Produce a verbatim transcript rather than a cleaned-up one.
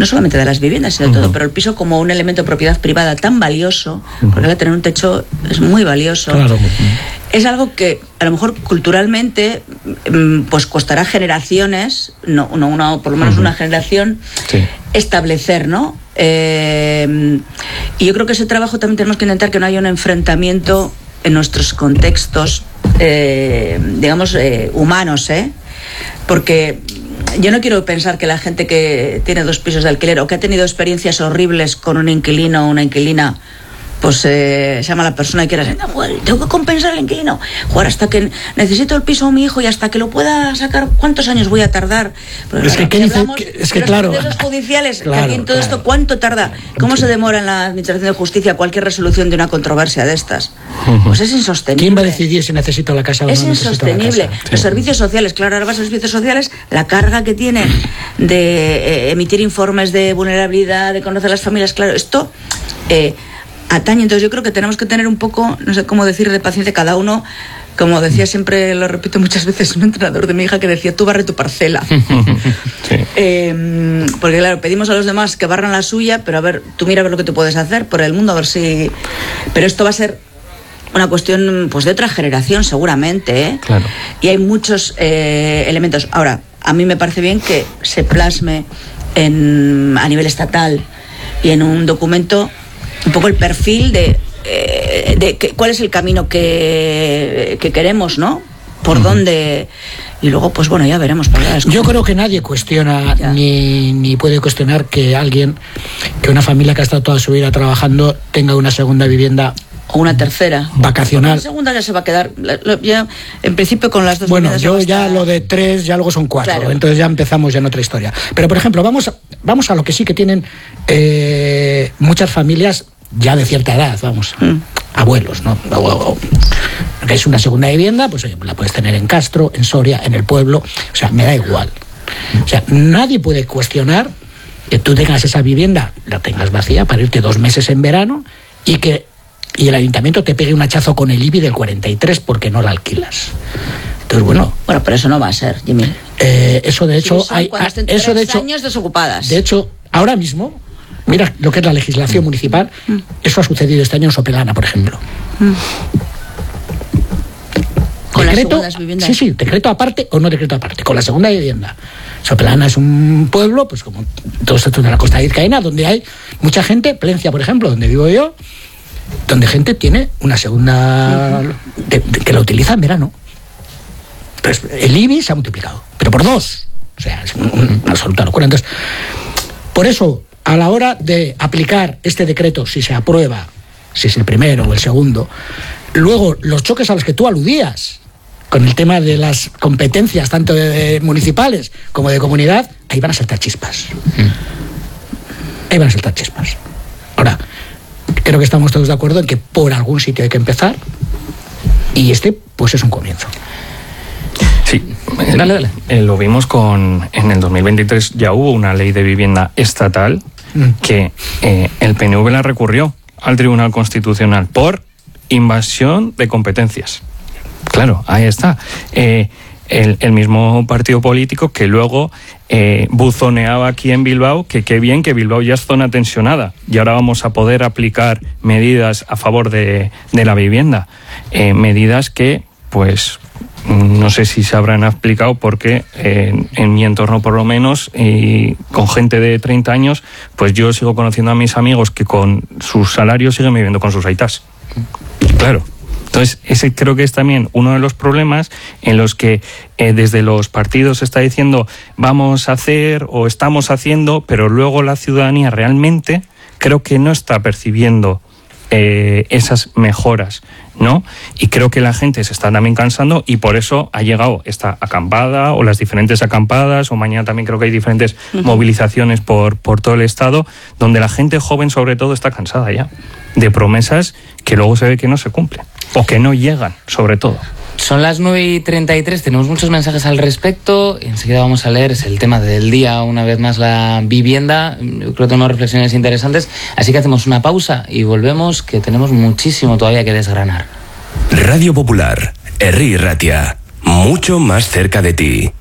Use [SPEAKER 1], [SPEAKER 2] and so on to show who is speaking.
[SPEAKER 1] no solamente de las viviendas, sino de uh-huh. todo, pero el piso como un elemento de propiedad privada tan valioso, uh-huh. porque tener un techo es muy valioso.
[SPEAKER 2] Claro.
[SPEAKER 1] Es algo que a lo mejor culturalmente pues costará generaciones, no, no una, por lo menos uh-huh. una generación, sí. establecer, ¿no? Eh, y yo creo que ese trabajo también tenemos que intentar que no haya un enfrentamiento en nuestros contextos, eh, digamos, eh, humanos, ¿eh? Porque yo no quiero pensar que la gente que tiene dos pisos de alquiler o que ha tenido experiencias horribles con un inquilino o una inquilina, pues eh, se llama a la persona y quiera decir, no, joder, tengo que compensar al inquilino, joder, hasta que necesito el piso a mi hijo y hasta que lo pueda sacar, ¿cuántos años voy a tardar?
[SPEAKER 2] Pero es, claro, que, si hablamos, que, es que claro,
[SPEAKER 1] los procesos judiciales,
[SPEAKER 2] claro,
[SPEAKER 1] que en todo
[SPEAKER 2] claro.
[SPEAKER 1] esto, ¿cuánto tarda? ¿Cómo se demora en la administración de justicia cualquier resolución de una controversia de estas? Pues es insostenible.
[SPEAKER 2] ¿Quién va a decidir si necesito la casa o no
[SPEAKER 1] es
[SPEAKER 2] necesito
[SPEAKER 1] insostenible.
[SPEAKER 2] la casa?
[SPEAKER 1] Los sí. servicios sociales, claro, ahora vas a los servicios sociales, la carga que tienen de eh, emitir informes de vulnerabilidad, de conocer las familias, claro, esto eh, atañe. Entonces yo creo que tenemos que tener un poco, no sé cómo decir, de paciencia cada uno. Como decía siempre, lo repito muchas veces, un entrenador de mi hija que decía, tú barre tu parcela. Sí. eh, porque claro, pedimos a los demás que barran la suya, pero a ver, tú mira a ver lo que tú puedes hacer por el mundo, a ver si... Pero esto va a ser una cuestión pues de otra generación seguramente, ¿eh?
[SPEAKER 2] Claro.
[SPEAKER 1] Y hay muchos eh, elementos. Ahora, a mí me parece bien que se plasme en, a nivel estatal y en un documento un poco el perfil de, eh, de que, cuál es el camino que, que queremos, ¿no? Por uh-huh. dónde... Y luego, pues bueno, ya veremos.
[SPEAKER 2] Yo creo que nadie cuestiona ni, ni puede cuestionar que alguien, que una familia que ha estado toda su vida trabajando tenga una segunda vivienda
[SPEAKER 1] o una tercera
[SPEAKER 2] vacacional.
[SPEAKER 1] La segunda ya se va a quedar ya, en principio con las dos.
[SPEAKER 2] Bueno, yo ya lo de tres ya luego son cuatro, claro. Entonces ya empezamos ya en otra historia. Pero por ejemplo, vamos a, vamos a lo que sí que tienen eh, muchas familias ya de cierta edad, vamos, mm. abuelos, ¿no? O, o, que es una segunda vivienda, pues oye, la puedes tener en Castro, en Soria, en el pueblo, o sea, me da igual. O sea, nadie puede cuestionar que tú tengas esa vivienda, la tengas vacía para irte dos meses en verano y que y el ayuntamiento te pegue un hachazo con el I B I del cuarenta y tres porque no la alquilas. Entonces, bueno,
[SPEAKER 1] bueno, pero eso no va a ser, Jimmy.
[SPEAKER 2] Eh, eso de hecho
[SPEAKER 1] sí,
[SPEAKER 2] hay eso de hecho
[SPEAKER 1] años desocupadas.
[SPEAKER 2] De hecho, ahora mismo, mira lo que es la legislación mm. municipal, mm. eso ha sucedido este año en Sopelana, por ejemplo. Mm.
[SPEAKER 1] Con
[SPEAKER 2] decreto,
[SPEAKER 1] las segundas viviendas.
[SPEAKER 2] Sí, sí, decreto aparte o no decreto aparte, con la segunda vivienda. Sopelana es un pueblo, pues como todo esto de la costa vizcaína, donde hay mucha gente, Plencia, por ejemplo, donde vivo yo, donde gente tiene una segunda uh-huh. de, de, que la utiliza en verano. Entonces, el I B I se ha multiplicado, pero por dos. O sea, es un, un, una absoluta locura. Entonces, por eso, a la hora de aplicar este decreto, si se aprueba, si es el primero o el segundo, luego los choques a los que tú aludías, con el tema de las competencias tanto de, de municipales como de comunidad, ahí van a saltar chispas. Uh-huh. Ahí van a saltar chispas. Ahora, creo que estamos todos de acuerdo en que por algún sitio hay que empezar y este pues es un comienzo.
[SPEAKER 3] Sí, dale, dale. Eh, lo vimos con en el dos mil veintitrés ya hubo una ley de vivienda estatal mm. que eh, el P N V la recurrió al Tribunal Constitucional por invasión de competencias. Claro, ahí está. Eh, el, el mismo partido político que luego eh, buzoneaba aquí en Bilbao, que qué bien que Bilbao ya es zona tensionada y ahora vamos a poder aplicar medidas a favor de, de la vivienda. Eh, medidas que, pues, no sé si se habrán aplicado porque eh, en mi entorno por lo menos, y con gente de treinta años, pues yo sigo conociendo a mis amigos que con sus salarios siguen viviendo con sus aitas. Claro. Entonces, ese creo que es también uno de los problemas en los que eh, desde los partidos se está diciendo vamos a hacer o estamos haciendo, pero luego la ciudadanía realmente creo que no está percibiendo eh, esas mejoras, ¿no? Y creo que la gente se está también cansando y por eso ha llegado esta acampada o las diferentes acampadas, o mañana también creo que hay diferentes uh-huh. movilizaciones por, por todo el estado, donde la gente joven sobre todo está cansada ya de promesas que luego se ve que no se cumplen o que no llegan, sobre todo.
[SPEAKER 4] Son las nueve y treinta y tres, tenemos muchos mensajes al respecto. Enseguida vamos a leer, es el tema del día, una vez más la vivienda. Yo creo que tenemos reflexiones interesantes, así que hacemos una pausa y volvemos, que tenemos muchísimo todavía que desgranar.
[SPEAKER 5] Radio Popular, Herri Ratia, mucho más cerca de ti.